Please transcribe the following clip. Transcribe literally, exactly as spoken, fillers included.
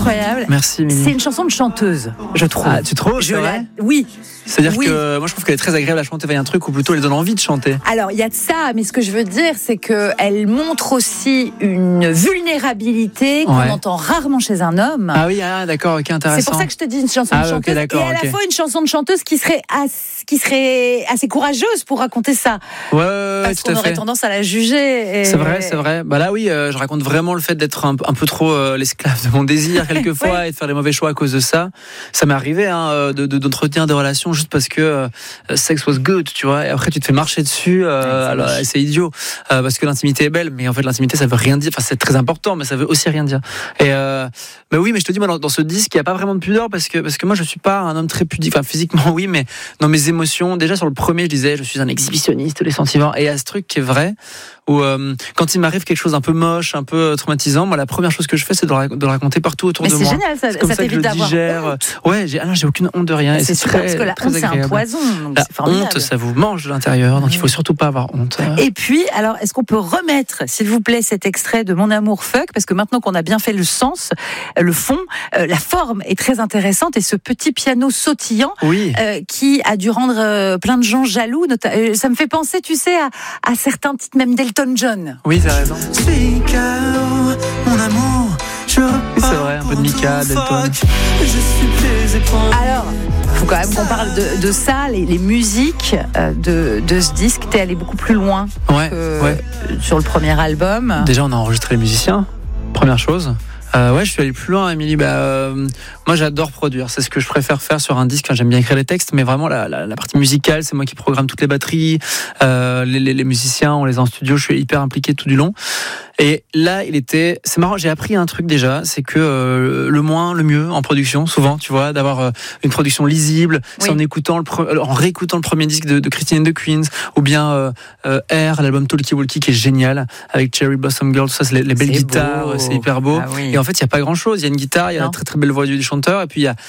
incroyable. Merci, Émilie. C'est une chanson de chanteuse, je trouve. Ah, tu trouves? Je c'est la... vrai Oui. C'est-à-dire oui. que moi je trouve qu'elle est très agréable à chanter. Il y a un truc où plutôt elle donne envie de chanter. Alors il y a de ça, mais ce que je veux dire, c'est que elle montre aussi une vulnérabilité qu'on Ouais. entend rarement chez un homme. Ah oui, ah, d'accord, ok, intéressant. C'est pour ça que je te dis une chanson Ah, de ok, chanteuse d'accord, et à la ok. fois une chanson de chanteuse qui serait assez, qui serait assez courageuse pour raconter ça. Ouais, ouais, ouais, Parce tout à qu'on aurait fait. tendance à la juger. Et... C'est vrai, c'est vrai. Bah là, oui, euh, je raconte vraiment le fait d'être un, un peu trop euh, l'esclave de mon désir quelquefois Ouais. et de faire des mauvais choix à cause de ça. Ça m'est arrivé hein, de, de, d'entretenir des relations juste parce que euh, sex was good, tu vois. Et après, tu te fais marcher dessus. Euh, Ouais, c'est alors, moche. c'est idiot euh, parce que l'intimité est belle, mais en fait, l'intimité, ça veut rien dire. Enfin, c'est très important, mais ça veut aussi rien dire. Et euh, mais oui, mais je te dis, moi, dans, dans ce disque, il y a pas vraiment de pudeur parce que parce que moi, je suis pas un homme très pudique. Enfin, physiquement, oui, mais dans mes émotions, déjà sur le premier, je disais, je suis un exhibitionniste des sentiments. Et il y a ce truc qui est vrai. Où euh, quand il m'arrive quelque chose un peu moche, un peu traumatisant, moi la première chose que je fais c'est de le, rac- de le raconter partout autour Mais de c'est moi. génial, ça, C'est comme ça ça que je t'évite le d'avoir digère. honte. Ouais, j'ai, ah non, j'ai aucune honte de rien. Et C'est c'est super, très, parce que la très honte, c'est un agréable. poison. Donc La c'est formidable. honte, ça vous mange de l'intérieur, donc il faut surtout pas avoir honte. Et puis, alors, est-ce qu'on peut remettre, s'il vous plaît, cet extrait de Mon amour fuck, parce que maintenant qu'on a bien fait le sens, le fond, euh, la forme est très intéressante et ce petit piano sautillant Oui. euh, qui a dû rendre euh, plein de gens jaloux. Nota- euh, ça me fait penser, tu sais, à, à certains titres même d'Elton John. Oui, t'as raison. Mon amour, je Oui, c'est vrai, un peu de Mika, Delton. Je suis plaisé pour Alors, il faut quand même qu'on parle de, de ça, les, les musiques euh, de, de ce disque. T'es allé beaucoup plus loin Ouais, que ouais. sur le premier album. Déjà, on a enregistré les musiciens, première chose. Euh, ouais, je suis allé plus loin, Émilie. Bah, euh, moi, j'adore produire. C'est ce que je préfère faire sur un disque. J'aime bien écrire les textes, mais vraiment la, la, la partie musicale, c'est moi qui programme toutes les batteries. Euh, les, les, les musiciens, on les a en studio. Je suis hyper impliqué tout du long. Et là, il était. C'est marrant. J'ai appris un truc déjà, c'est que euh, le moins, le mieux en production, souvent, tu vois, d'avoir euh, une production lisible. C'est Oui. en écoutant le, pre- en réécoutant le premier disque de, de Christine and the Queens, ou bien euh, euh, Air, l'album Talkie Walkie qui est génial avec Cherry Blossom Girl. Tout ça, c'est les, les belles C'est guitares, beau. c'est hyper beau. Ah oui. Et en fait, il y a pas grand-chose. Il y a une guitare, il y a Non. la très très belle voix du chanteur, et puis il y a